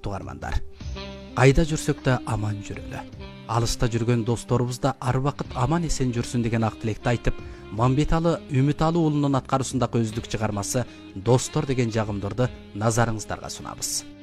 урматтуу угармандар. Кайда жүрсөк да аман жүрөлү. Алыста жүргөн досторубуз да ар убакыт аман эсен жүрсүн деген ак тилекти айтып, Мамбеталы Үмүталы уулунун аткаруусундагы өздүк чыгармасы Достор деген жагымдарды назарыңыздарга сунабыз.